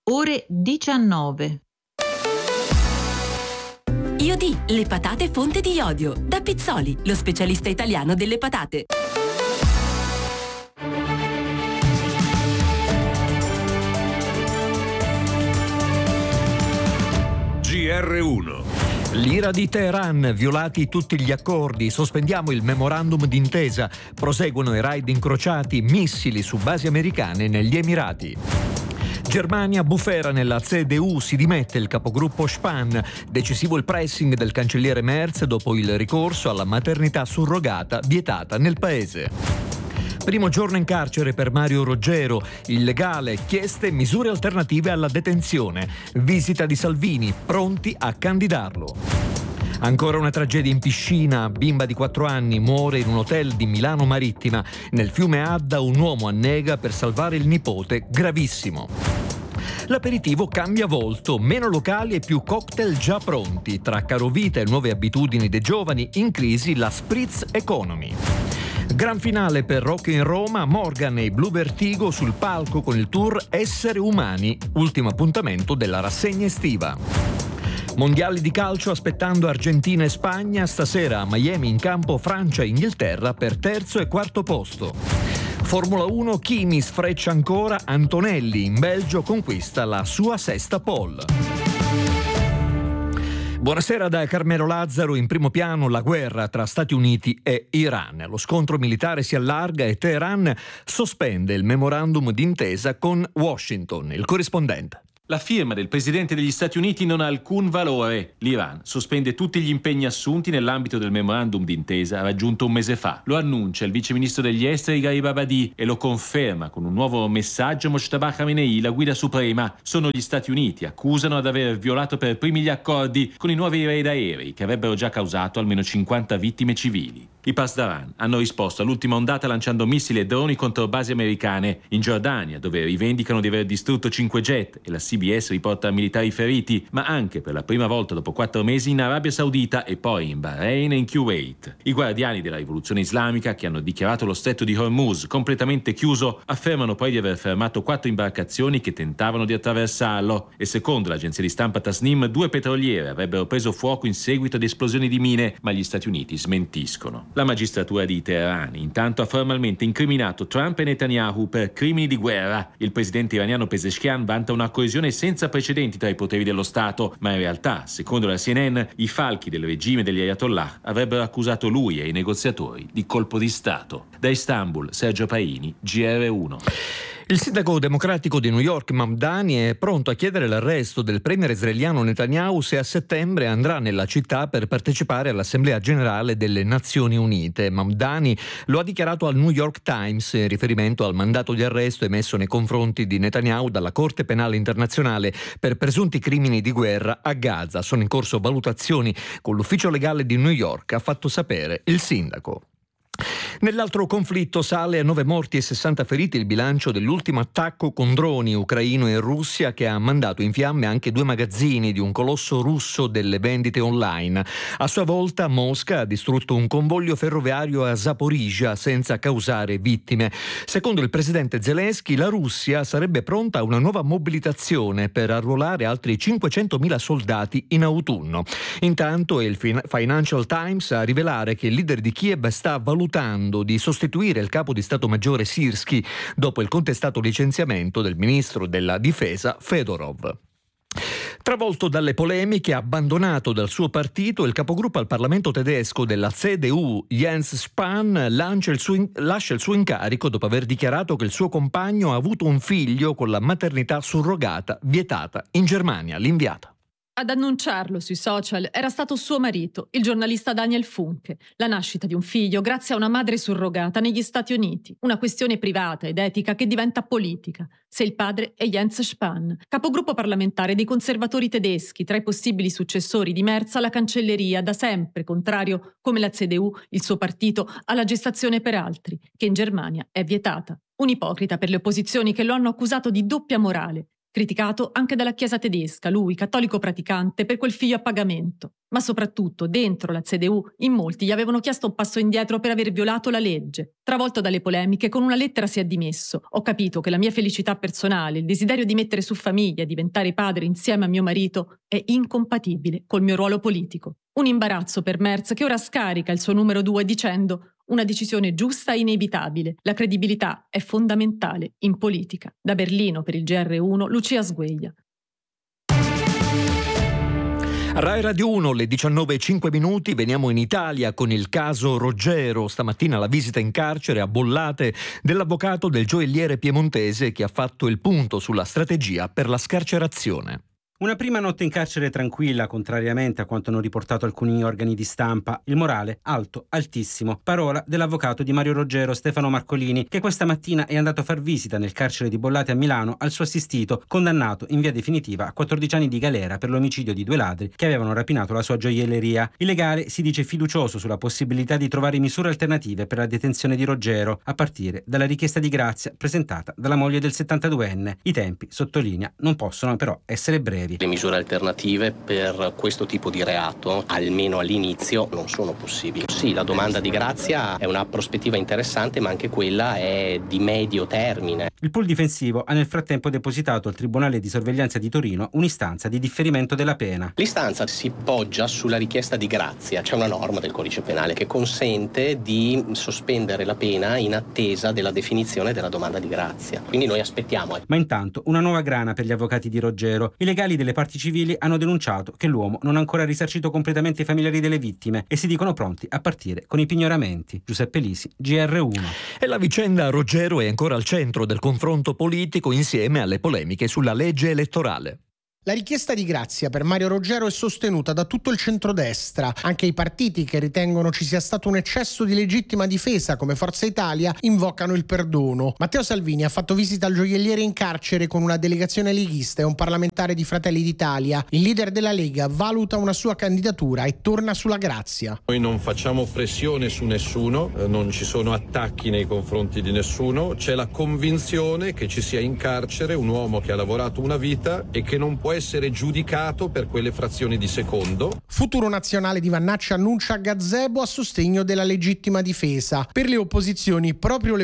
ore 19. Iodì, le patate fonte di iodio. Da Pizzoli, lo specialista italiano delle patate. GR1. L'ira di Teheran, violati tutti gli accordi, sospendiamo il memorandum d'intesa, proseguono i raid incrociati, missili su basi americane negli Emirati. Germania bufera nella CDU, si dimette il capogruppo Spahn, decisivo il pressing del cancelliere Merz dopo il ricorso alla maternità surrogata vietata nel paese. Primo giorno in carcere per Mario Roggero, illegale, chieste misure alternative alla detenzione, visita di Salvini, pronti a candidarlo. Ancora una tragedia in piscina, bimba di 4 anni muore in un hotel di Milano Marittima, nel fiume Adda un uomo annega per salvare il nipote, gravissimo. L'aperitivo cambia volto, meno locali e più cocktail già pronti, tra carovita e nuove abitudini dei giovani, in crisi la spritz economy. Gran finale per Rock in Roma, Morgan e Blue Vertigo sul palco con il tour Essere Umani, ultimo appuntamento della rassegna estiva. Mondiali di calcio aspettando Argentina e Spagna, stasera a Miami in campo Francia e Inghilterra per terzo e quarto posto. Formula 1, Kimi sfreccia ancora, Antonelli in Belgio conquista la sua sesta pole. Buonasera da Carmelo Lazzaro. In primo piano la guerra tra Stati Uniti e Iran. Lo scontro militare si allarga e Teheran sospende il memorandum d'intesa con Washington. Il corrispondente. La firma del presidente degli Stati Uniti non ha alcun valore. L'Iran sospende tutti gli impegni assunti nell'ambito del memorandum d'intesa raggiunto un mese fa. Lo annuncia il vice ministro degli esteri Gharib Abadi e lo conferma con un nuovo messaggio Mojtaba Khamenei, la guida suprema. Sono gli Stati Uniti, accusano ad aver violato per primi gli accordi con i nuovi raid aerei che avrebbero già causato almeno 50 vittime civili. I Pasdaran hanno risposto all'ultima ondata lanciando missili e droni contro basi americane in Giordania, dove rivendicano di aver distrutto 5 jet e la CBS riporta militari feriti, ma anche per la prima volta dopo 4 mesi in Arabia Saudita e poi in Bahrain e in Kuwait. I guardiani della rivoluzione islamica, che hanno dichiarato lo stretto di Hormuz completamente chiuso, affermano poi di aver fermato 4 imbarcazioni che tentavano di attraversarlo e secondo l'agenzia di stampa Tasnim 2 petroliere avrebbero preso fuoco in seguito ad esplosioni di mine, ma gli Stati Uniti smentiscono. La magistratura di Teheran intanto ha formalmente incriminato Trump e Netanyahu per crimini di guerra. Il presidente iraniano Pezeshkian vanta una coesione senza precedenti tra i poteri dello Stato, ma in realtà, secondo la CNN, i falchi del regime degli Ayatollah avrebbero accusato lui e i negoziatori di colpo di Stato. Da Istanbul, Sergio Paini, GR1. Il sindaco democratico di New York, Mamdani, è pronto a chiedere l'arresto del premier israeliano Netanyahu se a settembre andrà nella città per partecipare all'Assemblea Generale delle Nazioni Unite. Mamdani lo ha dichiarato al New York Times in riferimento al mandato di arresto emesso nei confronti di Netanyahu dalla Corte Penale Internazionale per presunti crimini di guerra a Gaza. Sono in corso valutazioni con l'ufficio legale di New York, ha fatto sapere il sindaco. Nell'altro conflitto sale a 9 morti e 60 feriti il bilancio dell'ultimo attacco con droni ucraino in Russia, che ha mandato in fiamme anche 2 magazzini di un colosso russo delle vendite online. A sua volta Mosca ha distrutto un convoglio ferroviario a Zaporizhia senza causare vittime. Secondo il presidente Zelensky, la Russia sarebbe pronta a una nuova mobilitazione per arruolare altri 500.000 soldati in autunno. Intanto è il Financial Times a rivelare che il leader di Kiev sta valutando di sostituire il capo di Stato Maggiore Sirski dopo il contestato licenziamento del ministro della Difesa Fedorov. Travolto dalle polemiche, abbandonato dal suo partito, il capogruppo al Parlamento tedesco della CDU, Jens Spahn, lascia il suo incarico dopo aver dichiarato che il suo compagno ha avuto un figlio con la maternità surrogata vietata in Germania. L'inviata. Ad annunciarlo sui social era stato suo marito, il giornalista Daniel Funke. La nascita di un figlio grazie a una madre surrogata negli Stati Uniti. Una questione privata ed etica che diventa politica. Se il padre è Jens Spahn, capogruppo parlamentare dei conservatori tedeschi, tra i possibili successori di Merz alla cancelleria, da sempre contrario, come la CDU, il suo partito, alla gestazione per altri, che in Germania è vietata. Un ipocrita per le opposizioni che lo hanno accusato di doppia morale. Criticato anche dalla Chiesa tedesca, lui, cattolico praticante, per quel figlio a pagamento. Ma soprattutto, dentro la CDU, in molti gli avevano chiesto un passo indietro per aver violato la legge. Travolto dalle polemiche, con una lettera si è dimesso. Ho capito che la mia felicità personale, il desiderio di mettere su famiglia e diventare padre insieme a mio marito, è incompatibile col mio ruolo politico. Un imbarazzo per Merz che ora scarica il suo numero 2 dicendo: una decisione giusta e inevitabile. La credibilità è fondamentale in politica. Da Berlino per il GR1, Lucia Sgueglia. Rai Radio 1, le 19:05, veniamo in Italia con il caso Roggero. Stamattina la visita in carcere a Bollate dell'avvocato del gioielliere piemontese che ha fatto il punto sulla strategia per la scarcerazione. Una prima notte in carcere tranquilla, contrariamente a quanto hanno riportato alcuni organi di stampa. Il morale alto, altissimo. Parola dell'avvocato di Mario Roggero, Stefano Marcolini, che questa mattina è andato a far visita nel carcere di Bollate a Milano al suo assistito, condannato in via definitiva a 14 anni di galera per l'omicidio di 2 ladri che avevano rapinato la sua gioielleria. Il legale si dice fiducioso sulla possibilità di trovare misure alternative per la detenzione di Roggero, a partire dalla richiesta di grazia presentata dalla moglie del 72enne. I tempi, sottolinea, non possono però essere brevi. Le misure alternative per questo tipo di reato, almeno all'inizio, non sono possibili. Sì, la domanda di grazia è una prospettiva interessante, ma anche quella è di medio termine. Il pool difensivo ha nel frattempo depositato al Tribunale di Sorveglianza di Torino un'istanza di differimento della pena. L'istanza si poggia sulla richiesta di grazia. C'è una norma del codice penale che consente di sospendere la pena in attesa della definizione della domanda di grazia. Quindi noi aspettiamo. Ma intanto una nuova grana per gli avvocati di Roggero. I legali delle parti civili hanno denunciato che l'uomo non ha ancora risarcito completamente i familiari delle vittime e si dicono pronti a partire con i pignoramenti. Giuseppe Lisi, GR1. E la vicenda Roggero è ancora al centro del confronto politico insieme alle polemiche sulla legge elettorale. La richiesta di grazia per Mario Roggero è sostenuta da tutto il centrodestra. Anche i partiti che ritengono ci sia stato un eccesso di legittima difesa, come Forza Italia, invocano il perdono. Matteo Salvini ha fatto visita al gioielliere in carcere con una delegazione leghista e un parlamentare di Fratelli d'Italia. Il leader della Lega valuta una sua candidatura e torna sulla grazia. Noi non facciamo pressione su nessuno, non ci sono attacchi nei confronti di nessuno. C'è la convinzione che ci sia in carcere un uomo che ha lavorato una vita e che non può essere giudicato per quelle frazioni di secondo. Futuro Nazionale di Vannacci annuncia gazebo a sostegno della legittima difesa. Per le opposizioni proprio le